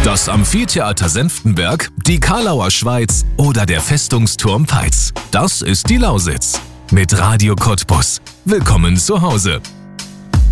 Das Amphitheater Senftenberg, die Karlauer Schweiz oder der Festungsturm Peitz. Das ist die Lausitz. Mit Radio Cottbus. Willkommen zu Hause.